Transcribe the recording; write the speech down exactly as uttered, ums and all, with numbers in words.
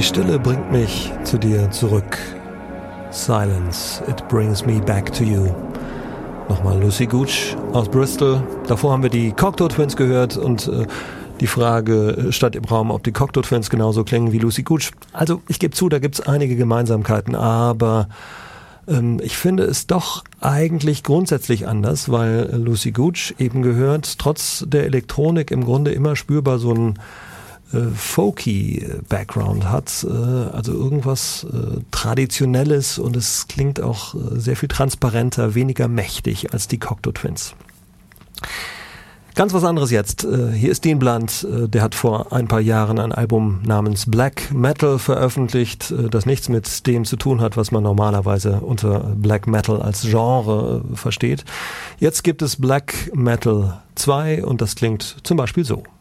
Die Stille bringt mich zu dir zurück. Silence, it brings me back to you. Nochmal Lucy Gooch aus Bristol. Davor haben wir die Cocteau Twins gehört und äh, die Frage stand im Raum, ob die Cocteau Twins genauso klingen wie Lucy Gooch. Also ich gebe zu, da gibt es einige Gemeinsamkeiten, aber ähm, ich finde es doch eigentlich grundsätzlich anders, weil Lucy Gooch eben gehört, trotz der Elektronik im Grunde immer spürbar so ein äh, folky Background hat, äh, also irgendwas äh, Traditionelles, und es klingt auch äh, sehr viel transparenter, weniger mächtig als die Cocteau Twins. Ganz was anderes jetzt. Hier ist Dean Blunt, der hat vor ein paar Jahren ein Album namens Black Metal veröffentlicht, das nichts mit dem zu tun hat, was man normalerweise unter Black Metal als Genre versteht. Jetzt gibt es Black Metal zwei und das klingt zum Beispiel so.